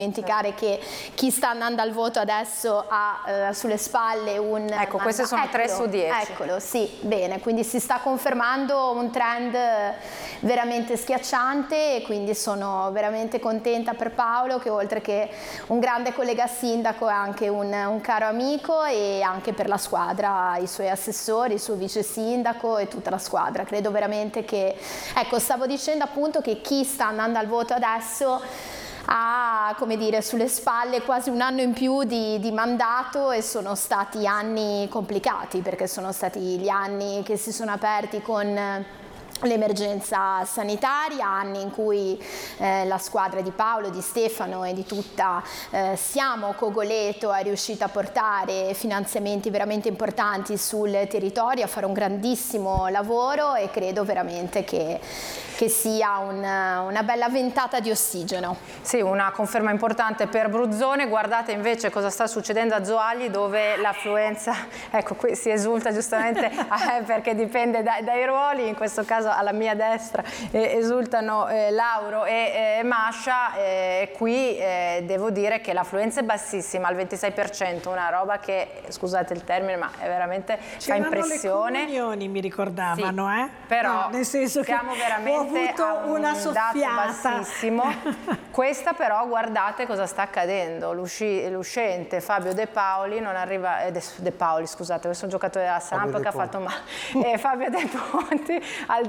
dimenticare che chi sta andando al voto adesso ha sulle spalle un... Ecco, queste sono 3 su 10. Eccolo, sì, bene, quindi si sta confermando un trend veramente schiacciante e quindi sono veramente contenta per Paolo, che oltre che un grande collega sindaco è anche un caro amico, e anche per la squadra, i suoi assessori, il suo vice sindaco e tutta la squadra. Credo veramente che, ecco, stavo dicendo appunto che chi sta andando al voto adesso ha, come dire, sulle spalle quasi un anno in più di mandato, e sono stati anni complicati, perché sono stati gli anni che si sono aperti con l'emergenza sanitaria, anni in cui la squadra di Paolo, di Stefano e di tutta Siamo Cogoleto è riuscita a portare finanziamenti veramente importanti sul territorio, a fare un grandissimo lavoro, e credo veramente che sia una bella ventata di ossigeno. Sì, una conferma importante per Bruzzone. Guardate invece cosa sta succedendo a Zoagli, dove l'affluenza, ecco, qui si esulta giustamente perché dipende dai ruoli, in questo caso alla mia destra esultano Lauro e Mascia. Qui devo dire che l'affluenza è bassissima, al 26%, una roba che, scusate il termine, ma è veramente fa impressione. Le comunioni mi ricordavano, sì, però no, nel senso siamo che veramente a un una dato bassissimo. Questa però, guardate cosa sta accadendo. L'uscente Fabio De Paoli non arriva, De Paoli, scusate, questo è un giocatore della Samp che ha fatto male. Fabio De Ponti al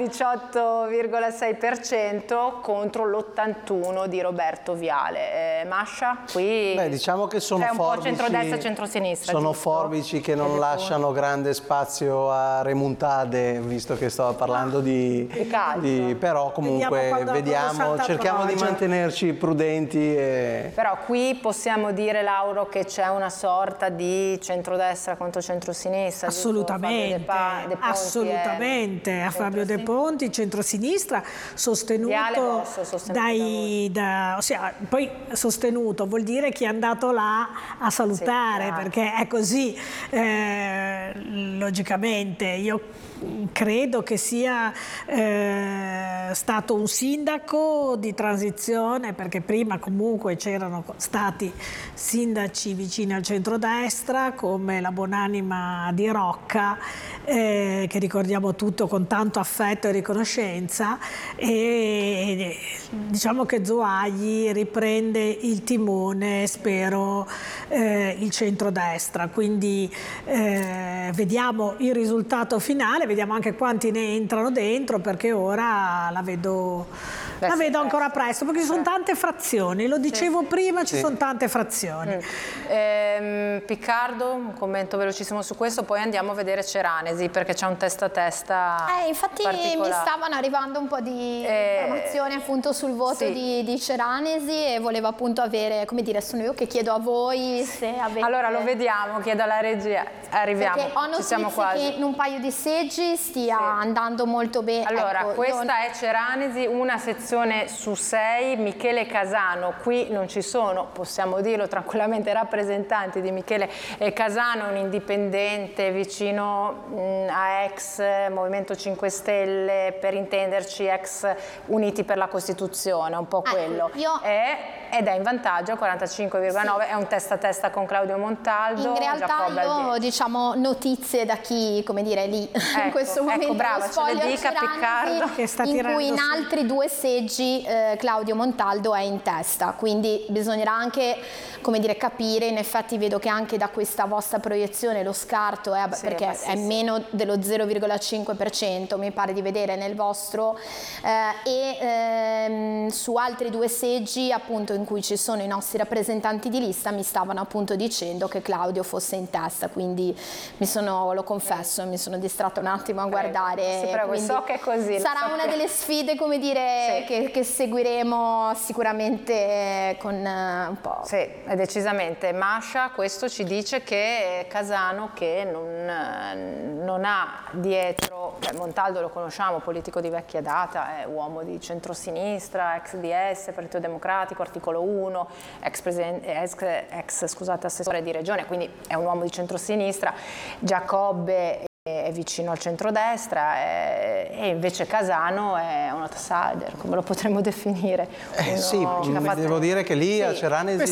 18,6% contro l'81 di Roberto Viale. Mascia, qui diciamo che sono un forbici, po' centrodestra, centrosinistra. Sono giusto? forbici che non lasciano grande spazio a remontade, visto che stavo parlando di però comunque vediamo, cerchiamo di mantenerci prudenti. Però qui possiamo dire, Lauro, che c'è una sorta di centrodestra contro centrosinistra. Assolutamente, assolutamente. A Fabio De Ponti, centrosinistra, sostenuto ossia, poi sostenuto vuol dire chi è andato là a salutare, sì, perché è così. Logicamente io credo che sia stato un sindaco di transizione, perché prima comunque c'erano stati sindaci vicini al centrodestra come la buonanima di Rocca, che ricordiamo tutto con tanto affetto e riconoscenza, e diciamo che Zoagli riprende il timone, spero, il centrodestra, quindi vediamo il risultato finale, vediamo anche quanti ne entrano dentro, perché ora la vedo ancora presto, perché ci sono tante frazioni, lo dicevo prima, ci sono tante frazioni. Piccardo, un commento velocissimo su questo, poi andiamo a vedere Ceranesi, perché c'è un testa a testa infatti mi stavano arrivando un po' di informazioni appunto sul voto di Ceranesi, e volevo appunto avere, come dire, sono io che chiedo a voi se avete... Allora lo vediamo, chiedo alla regia, arriviamo, perché ho ci siamo quasi. Che in un paio di seggi stia andando molto bene. Allora, ecco, questa è Ceranesi, una sezione su 6, Michele Casano, qui non ci sono, possiamo dirlo tranquillamente, rappresentanti di Michele Casano, un indipendente vicino a ex Movimento 5 Stelle, per intenderci ex Uniti per la Costituzione, un po' quello. Ed è in vantaggio, 45,9, è un testa a testa con Claudio Montaldo. In realtà io, diciamo, notizie da chi, come dire, lì in questo momento brava, ce le dica Piccardo, che sta in cui in su altri 2 seggi Claudio Montaldo è in testa, quindi bisognerà anche, come dire, capire. In effetti vedo che anche da questa vostra proiezione lo scarto è, perché è meno dello 0,5%, mi pare di vedere nel vostro, su altri 2 seggi appunto in cui ci sono i nostri rappresentanti di lista mi stavano appunto dicendo che Claudio fosse in testa, quindi lo confesso, mi sono distratta un attimo a guardare. Prego, so che è così. Sarà una delle sfide, come dire, che seguiremo sicuramente con un po'. Sì, decisamente. Mascia, questo ci dice che Casano, che non ha dietro, Montaldo lo conosciamo, politico di vecchia data, è uomo di centrosinistra, ex DS, Partito Democratico, articolo 1, ex assessore di regione, quindi è un uomo di centrosinistra. Giacobbe è vicino al centrodestra e invece Casano è un outsider, come lo potremmo definire. Sì, devo dire che lì a Ceranesi